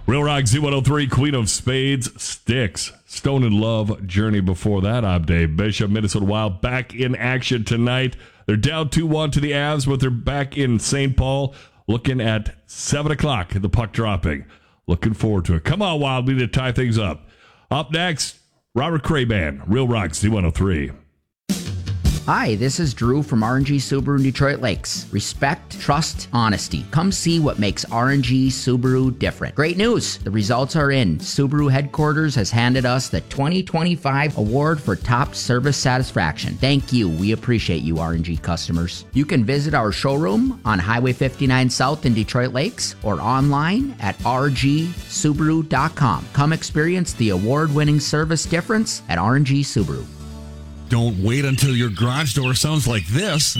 Real Rock Z103, Queen of Spades, Styx. Stone in Love, Journey before that. I'm Dave Bishop. Minnesota Wild back in action tonight. They're down 2-1 to the Avs, but they're back in St. Paul looking at 7 o'clock, the puck dropping. Looking forward to it. Come on, Wild. We need to tie things up. Up next, Robert Craban, Real Rock Z103. Hi, this is Drew from RNG Subaru in Detroit Lakes. Respect, trust, honesty. Come see what makes RNG Subaru different. Great news! The results are in. Subaru headquarters has handed us the 2025 award for top service satisfaction. Thank you. We appreciate you, RNG customers. You can visit our showroom on Highway 59 South in Detroit Lakes or online at rgsubaru.com. Come experience the award-winning service difference at RNG Subaru. Don't wait until your garage door sounds like this.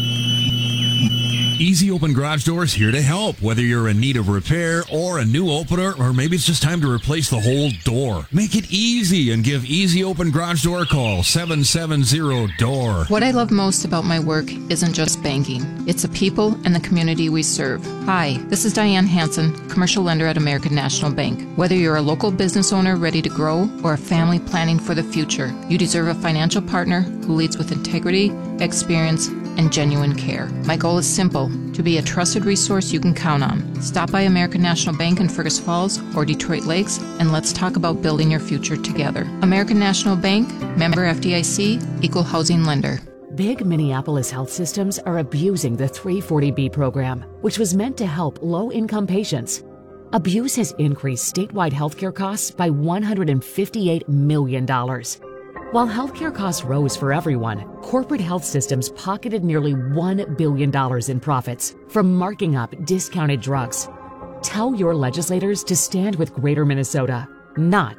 Easy Open Garage Doors here to help. Whether you're in need of repair or a new opener, or maybe it's just time to replace the whole door. Make it easy and give Easy Open Garage Door a call, 770-DOOR. What I love most about my work isn't just banking. It's the people and the community we serve. Hi, this is Diane Hansen, commercial lender at American National Bank. Whether you're a local business owner ready to grow or a family planning for the future, you deserve a financial partner who leads with integrity, experience, and genuine care. My goal is simple, to be a trusted resource you can count on. Stop by American National Bank in Fergus Falls or Detroit Lakes, and let's talk about building your future together. American National Bank, member FDIC, equal housing lender. Big Minneapolis health systems are abusing the 340B program, which was meant to help low-income patients. Abuse has increased statewide healthcare costs by $158 million. While healthcare costs rose for everyone, corporate health systems pocketed nearly $1 billion in profits from marking up discounted drugs. Tell your legislators to stand with Greater Minnesota, not